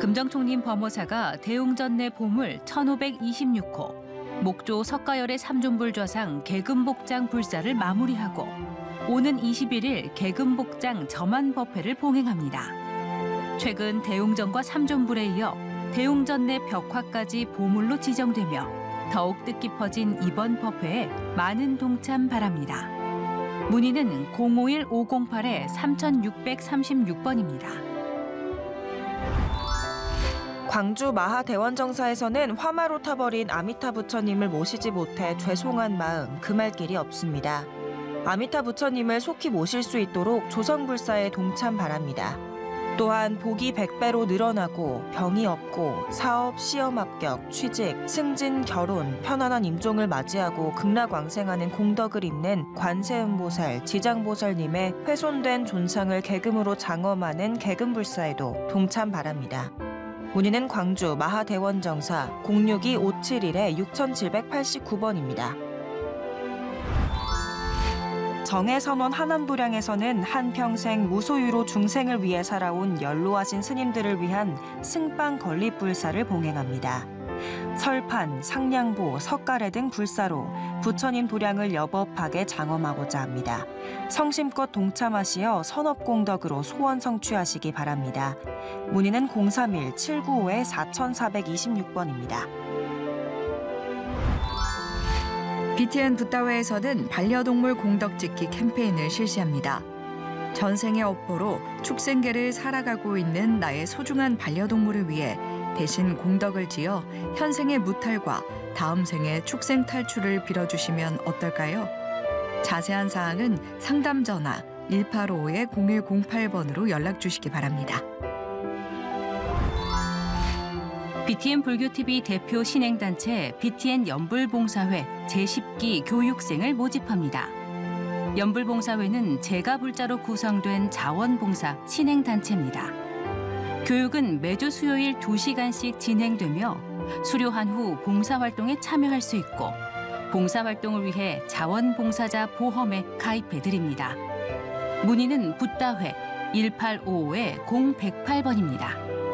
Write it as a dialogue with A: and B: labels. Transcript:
A: 금정총림 범호사가 대웅전 내 보물 1526호, 목조 석가열의 삼존불좌상 계금복장 불사를 마무리하고 오는 21일 계금복장 점안법회를 봉행합니다. 최근 대웅전과 삼존불에 이어 대웅전 내 벽화까지 보물로 지정되며 더욱 뜻깊어진 이번 법회에 많은 동참 바랍니다. 문의는 051-508-3636번입니다.
B: 광주 마하대원정사에서는 화마로 타버린 아미타 부처님을 모시지 못해 죄송한 마음 금할 길이 없습니다. 아미타 부처님을 속히 모실 수 있도록 조성불사에 동참 바랍니다. 또한 복이 100배로 늘어나고 병이 없고 사업, 시험 합격, 취직, 승진, 결혼, 편안한 임종을 맞이하고 극락왕생하는 공덕을 잇는 관세음보살, 지장보살님의 훼손된 존상을 계금으로 장엄하는 계금불사에도 동참 바랍니다. 문의는 광주 마하대원정사 062-571-6789번입니다. 정해선원 한원부량에서는 한평생 무소유로 중생을 위해 살아온 연로하신 스님들을 위한 승빵 건립불사를 봉행합니다. 설판, 상냥보, 석가래 등 불사로 부처님 도량을 여법하게 장엄하고자 합니다. 성심껏 동참하시어 선업공덕으로 소원 성취하시기 바랍니다. 문의는 031-795-4426번입니다.
C: BTN 붓다웨에서는 반려동물 공덕짓기 캠페인을 실시합니다. 전생의 업보로 축생계를 살아가고 있는 나의 소중한 반려동물을 위해 대신 공덕을 지어 현생의 무탈과 다음 생의 축생 탈출을 빌어주시면 어떨까요? 자세한 사항은 상담 전화 1855-0108번으로 연락 주시기 바랍니다.
A: BTN 불교TV 대표 신행단체 BTN 연불봉사회 제10기 교육생을 모집합니다. 연불봉사회는 제가불자로 구성된 자원봉사 신행단체입니다. 교육은 매주 수요일 2시간씩 진행되며 수료한 후 봉사활동에 참여할 수 있고 봉사활동을 위해 자원봉사자 보험에 가입해드립니다. 문의는 붓다회 1855-0108번입니다.